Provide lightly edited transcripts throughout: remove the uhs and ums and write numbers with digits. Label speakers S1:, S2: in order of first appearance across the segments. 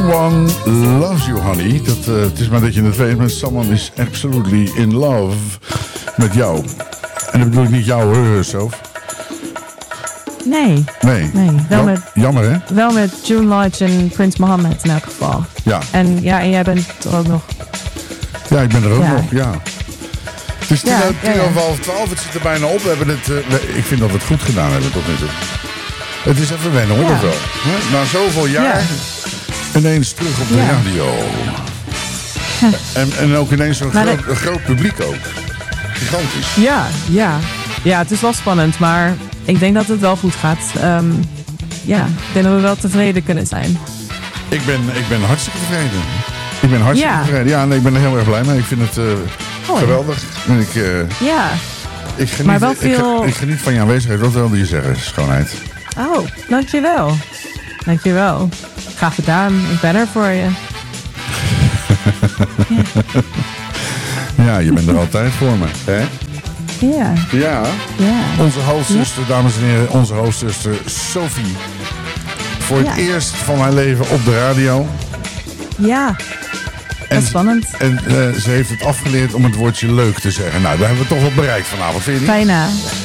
S1: Someone loves you, honey. Het is maar dat je het weet, maar someone is absolutely in love met jou. En dat bedoel ik niet jou hoor, Sof.
S2: Nee.
S1: Jammer, hè?
S2: Wel met June Lodge en Prins Mohammed in elk geval.
S1: Ja.
S2: En jij bent er ook nog.
S1: Ja, ik ben er ook nog, ja. Het is 11:30, het zit er bijna op. We hebben ik vind dat we het goed gedaan hebben tot nu toe. Het is even wennen, hoor, wel. Na zoveel jaar ineens terug op de radio. En ook ineens zo'n groot publiek ook. Gigantisch.
S2: Ja, het is wel spannend, maar ik denk dat het wel goed gaat. Ik denk dat we wel tevreden kunnen zijn.
S1: Ik ben hartstikke tevreden. Tevreden. Ja, nee, ik ben er heel erg blij mee. Ik vind het geweldig. En ik geniet,
S2: maar wel veel...
S1: ik geniet van je aanwezigheid. Wat wilde je zeggen, schoonheid?
S2: Oh, dankjewel. Graag gedaan. Ik ben er voor je.
S1: Ja, je bent er altijd voor me, hè? Ja. Onze hoofdzuster, dames en heren, onze hoofdzuster Sophie. Voor het eerst van haar leven op de radio.
S2: Ja, dat is spannend.
S1: En ze heeft het afgeleerd om het woordje leuk te zeggen. Nou, daar hebben we toch wel bereikt vanavond, vind je niet?
S2: Bijna.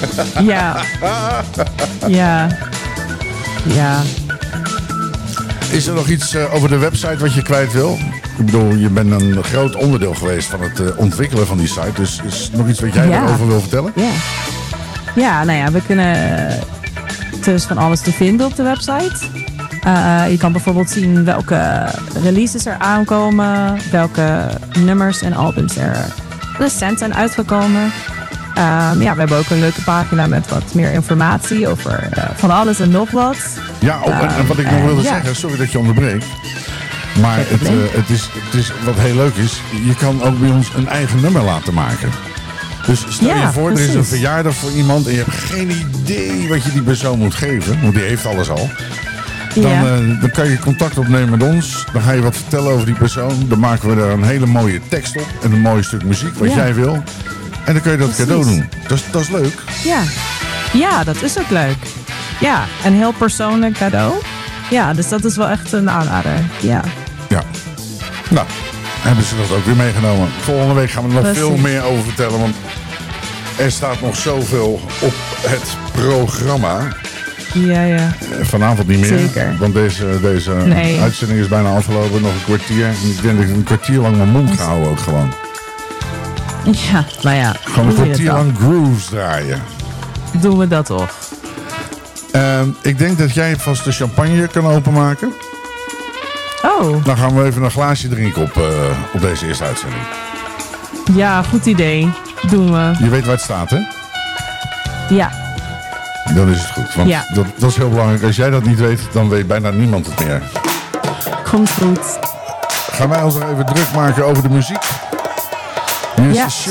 S2: Ja.
S1: Is er nog iets over de website wat je kwijt wil? Ik bedoel, je bent een groot onderdeel geweest van het ontwikkelen van die site. Dus is er nog iets wat jij erover wil vertellen?
S2: Ja, nou ja, we kunnen... Er is van alles te vinden op de website. Je kan bijvoorbeeld zien welke releases er aankomen. Welke nummers en albums er recent zijn uitgekomen. We hebben ook een leuke pagina met wat meer informatie over van alles en nog wat.
S1: Ja, en wat ik nog wilde zeggen, sorry dat je onderbreekt. Maar het is wat heel leuk is, je kan ook bij ons een eigen nummer laten maken. Dus stel je voor, precies. Er is een verjaardag voor iemand en je hebt geen idee wat je die persoon moet geven. Want die heeft alles al. Dan kan je contact opnemen met ons. Dan ga je wat vertellen over die persoon. Dan maken we er een hele mooie tekst op. En een mooi stuk muziek, wat jij wil. En dan kun je dat cadeau doen. Dat is leuk.
S2: Ja, dat is ook leuk. Ja, een heel persoonlijk cadeau. Ja, dus dat is wel echt een aanrader. Ja.
S1: Nou, hebben ze dat ook weer meegenomen. Volgende week gaan we er nog veel meer over vertellen. Want er staat nog zoveel op het programma.
S2: Ja.
S1: Vanavond niet meer.
S2: Zeker.
S1: Want deze uitzending is bijna afgelopen. Nog een kwartier. En ik denk dat ik een kwartier lang mijn mond ga houden ook gewoon.
S2: Ja, nou ja.
S1: Gewoon een kwartier lang grooves draaien.
S2: Doen we dat toch?
S1: Ik denk dat jij vast de champagne kan openmaken.
S2: Oh.
S1: Dan gaan we even een glaasje drinken op deze eerste uitzending.
S2: Ja, goed idee. Doen we.
S1: Je weet waar het staat, hè?
S2: Ja.
S1: Dan is het goed. Want dat is heel belangrijk. Als jij dat niet weet, dan weet bijna niemand het meer.
S2: Komt goed.
S1: Gaan wij ons nog even druk maken over de muziek? Hier is